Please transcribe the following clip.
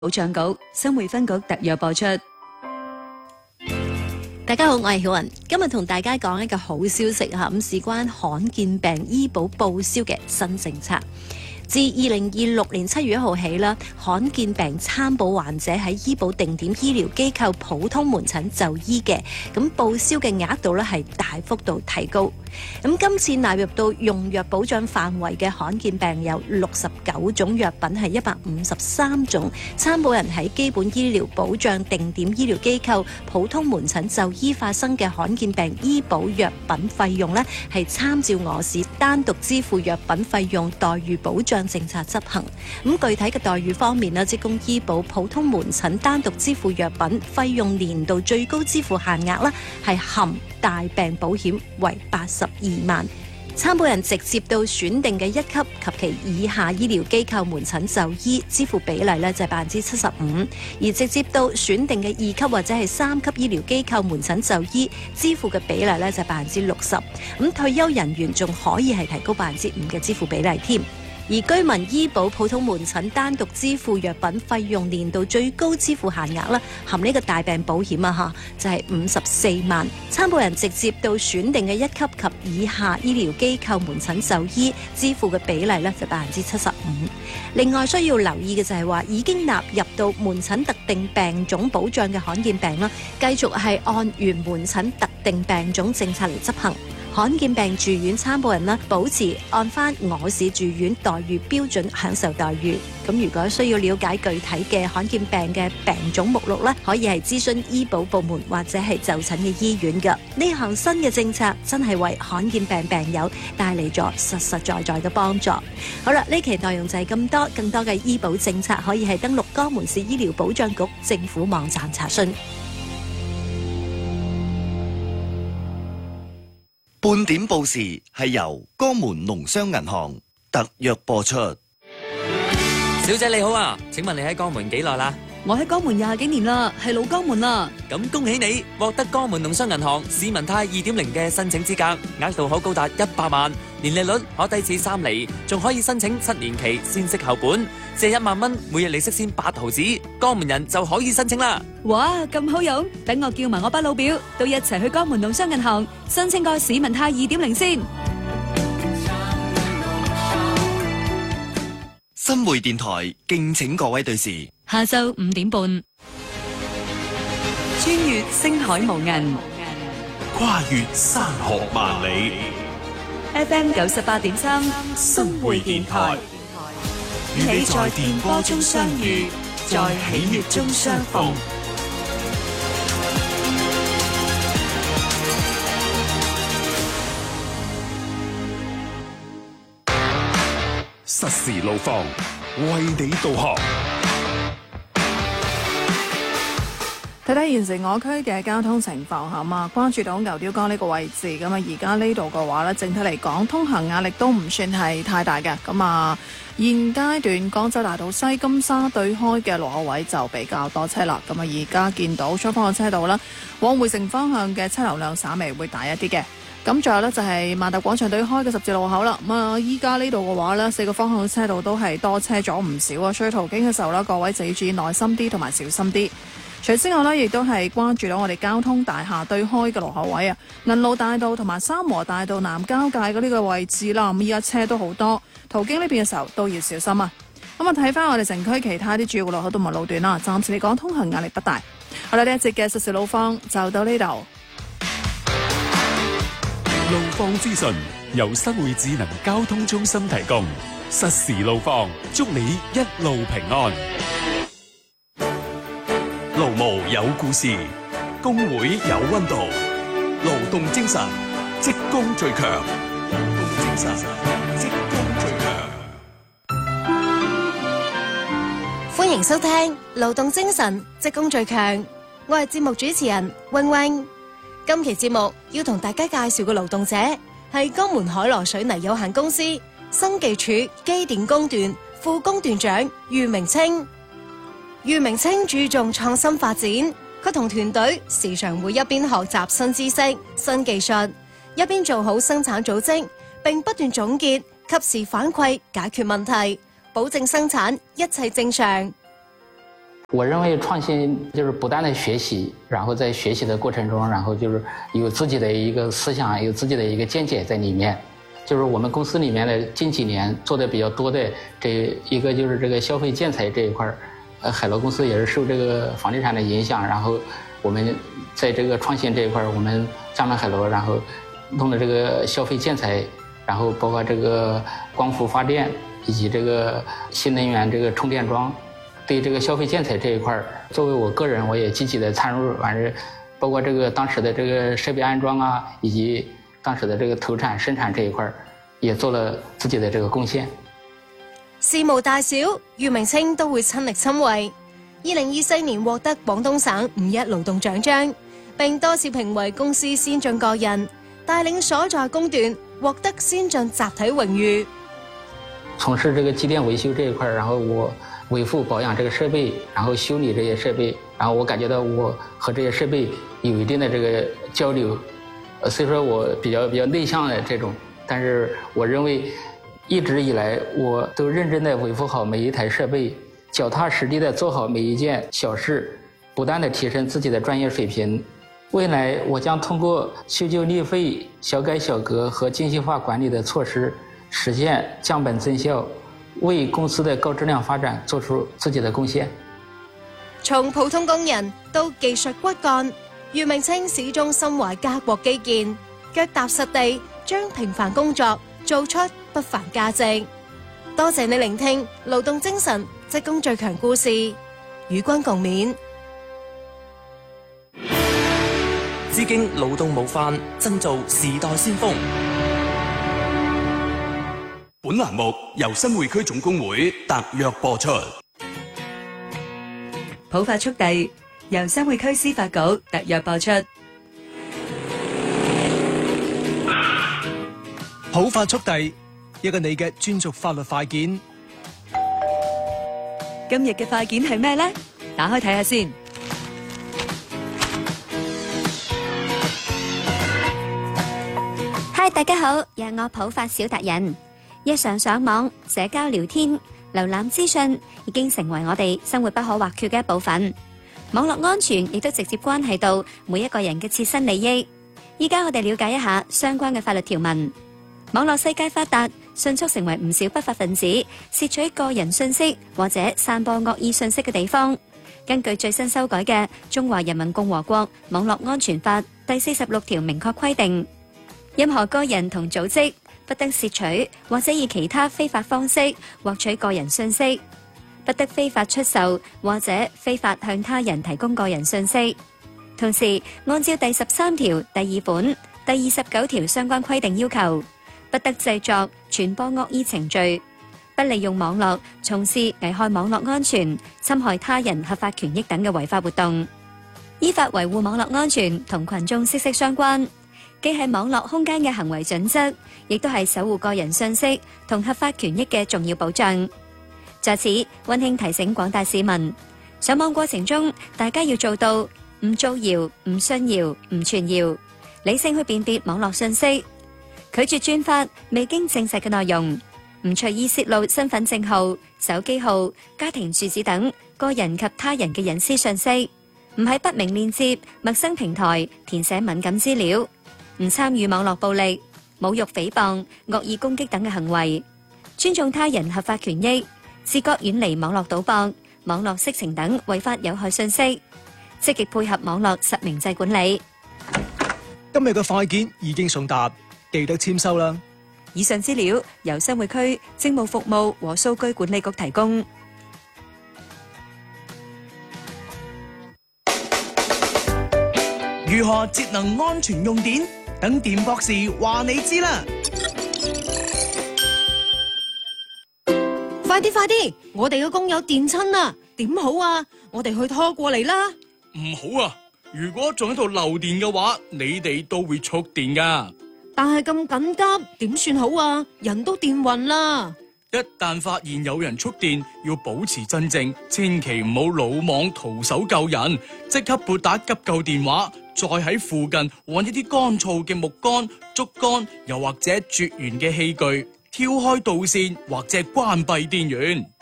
保障局、新匯分局特約播出。 大家好，我係曉雲，今日同大家講一個好消息吓，咁事關罕見病醫保報銷嘅新政策。自2026年7月1號起啦，罕見病參保患者喺醫保定點醫療機構普通門診就醫嘅，咁報銷嘅額度咧係大幅度提高。咁今次納入到用藥保障範圍嘅罕見病有69種藥品，係153種。參保人喺基本醫療保障定點醫療機構普通門診就醫發生嘅罕見病醫保藥品費用呢，係參照我市單獨支付藥品費用待遇保障政策執行。咁具體嘅待遇方面呢，職工醫保普通門診單獨支付藥品費用年度最高支付限額啦，係含大病保險為82萬。參保人直接到選定嘅1級及其以下醫療機構門診就醫，支付比例呢就係75%，而直接到選定嘅2級或者係3級醫療機構門診就醫，支付嘅比例呢就係60%。咁退休人員仲可以係提高5%嘅支付比例添。而居民醫保普通門診單獨支付藥品費用年度最高支付限額啦，含呢個大病保險啊就係54萬。參保人直接到選定嘅1級及以下醫療機構門診就醫，支付嘅比例呢就75%。另外需要留意嘅就係話，已經納入到門診特定病種保障嘅罕見病啦，繼續係按原門診特定病種政策嚟執行。罕見病住院參保人啦，保持按翻我市住院待遇標準享受待遇。咁如果需要了解具體嘅罕見病嘅病種目錄咧，可以係諮詢醫保部門或者係就診嘅醫院㗎。呢項新嘅政策真係為罕見病病友帶嚟咗實實在在嘅幫助。好啦，呢期內容就係咁多，更多嘅醫保政策可以係登錄江門市醫療保障局政府網站查詢。 半點報時係由江門農商銀行特約播出。 小姐你好啊，請問你喺江門幾耐啦？ 我喺江門20幾年啦，係老江門啦。 咁恭喜你獲得江門農商銀行市民貸 2.0 嘅申請資格，額度可高達100萬，年利率可低至3厘，仲可以申請7年期先息後本，借1萬蚊，每日利息先8毫子，江門人就可以申請啦。 哇，咁好用！等我叫埋我班老表都一齊去江門農商銀行申請個市民貸 2.0 先。 新匯電台敬請各位對視， 下晝5點半，穿越星海無垠， 跨越山河萬里。 FM 98.3， 新匯電台，與你在電波中相遇，在喜悅中相逢。實時路況，為你導航。 睇睇現時我區嘅交通情況嚇嘛，關注到牛碉角呢個位置咁啊，而家呢度嘅話呢，整體嚟講通行壓力都唔算係太大嘅。咁啊，現階段廣州大道西金沙對開嘅路口位就比較多車啦。咁啊，而家見到雙方嘅車道啦，往匯城方向嘅車流量稍微會大一啲嘅。咁仲有呢，就係萬達廣場對開嘅十字路口啦。咁啊，依家呢度嘅話呢，4個方向嘅車道都係多車咗唔少啊，所以途經嘅時候呢，各位就要注意耐心啲同埋小心啲。除此之外呢，亦都係關注到我哋交通大廈對開嘅路口位啊，銀路大道同埋三和大道南交界嘅呢個位置啦。咁依家車都好多，途經呢邊嘅時候都要小心啊。咁啊，睇翻我哋城區其他啲主要路口同埋路段啦，暫時嚟講通行壓力不大。好啦，呢一節嘅實時路況就到呢度。 路況資訊由新匯智能交通中心提供，實時路況，祝你一路平安。勞務有故事，工會有溫度，勞動精神，職工最強。勞動精神，職工最強。 歡迎收聽勞動精神，職工最強。我係節目主持人穎穎。今期節目要同大家介紹嘅勞動者係江門海螺水泥有限公司生技處機電工段副工段長俞明清。俞明清注重創新發展，佢同團隊時常會一邊學習新知識、新技術，一邊做好生產組織，並不斷總結、及時反饋、解決問題，保證生產一切正常。 我认为创新就是不断的学习，然后在学习的过程中，然后就是有自己的一个思想，有自己的一个见解在里面。就是我们公司里面的近几年做的比较多的这一个就是这个消费建材这一块，海螺公司也是受这个房地产的影响，然后我们在这个创新这一块，我们江南海螺然后弄的这个消费建材，然后包括这个光伏发电以及这个新能源这个充电桩。对这个消费建材这一块，作为我个人，我也积极的参入，完事包括这个当时的这个设备安装啊，以及当時嘅這個投產生產這一塊，也做了自己的這個貢獻。 事務大小，俞明清都會親力親為。2024年獲得廣東省5·1勞動獎章，並多次評為公司先進個人，帶領所在工段獲得先進集體榮譽。 從事這個機電維修這一塊，然後我維護保養這個設備，然後修理這些設備，然後我感覺到我和這些設備有一定的這個交流。雖說我比較內向的這種，但是我認為一直以來我都認真的維護好每一台設備，腳踏實地的做好每一件小事，不斷的提升自己的專業水平。未來我將通過修舊立廢、小改小革和精細化管理的措施，實現降本增效，為公司的高質量發展做出自己的貢獻。 從普通工人到技術骨幹，俞明清始終心懷家國基建，腳踏實地，將平凡工作做出不凡價值。多謝你聆聽勞動精神職工最強故事，與君共勉。 致敬勞動模範，振造時代先鋒。 本欄目由新會區總工會特約播出。 普法速遞由新會區司法局特約播出。 普法速遞，一個你嘅專屬法律快件。 今日嘅快件係咩呢？打開睇下先。 嗨，大家好，又係我普法小達人。日常上網、社交聊天、瀏覽資訊已經成為我哋生活不可或缺嘅一部分。網絡安全亦都直接關係到每一個人嘅切身利益。依家我哋了解一下相關嘅法律條文。網絡世界發達，迅速成為唔少不法分子竊取個人信息或者散播惡意信息嘅地方。根據最新修改嘅《中華人民共和國網絡安全法》第46條明確規定，任何個人同組織不得竊取或者以其他非法方式獲取個人信息，不得非法出售或者非法向他人提供個人信息。同時，按照第13條第2款、第29條相關規定要求，不得製作、傳播惡意程序，不利用網絡從事危害網絡安全、侵害他人合法權益等嘅違法活動。依法維護網絡安全同群眾息息相關，既係網絡空間嘅行為準則，亦都係守護個人信息同合法權益嘅重要保障。在此，溫馨提醒廣大市民，上網過程中，大家要做到唔造謠、唔信謠、唔傳謠，理性去辨別網絡信息，拒絕轉發未經證實嘅內容，唔隨意泄露身份證號、手機號、家庭住址等個人及他人嘅隱私信息，唔喺不明鏈接、陌生平台填寫敏感資料，唔參與網絡暴力、侮辱誹謗、惡意攻擊等嘅行為，尊重他人合法權益，自覺遠離網絡賭博、網絡色情等違法有害信息，積極配合網絡實名制管理。 今日嘅快件已經送達，記得簽收啦。 以上資料由新會區政務服務和數據管理局提供。 如何節能安全用電？等電博士話你知啦！ 快啲快啲，我哋嘅工友電親啦，點好啊？我哋去拖過嚟啦！ 唔好啊！如果仲喺度漏電嘅話，你哋都會觸電噶。 但係咁緊急，點算好啊？人都電暈啦！ 一旦發現有人觸電，要保持鎮靜，千祈唔好魯莽徒手救人，即刻撥打急救電話，再喺附近揾一啲乾燥嘅木杆、竹竿，又或者絕緣嘅器具，挑開導線或者關閉電源。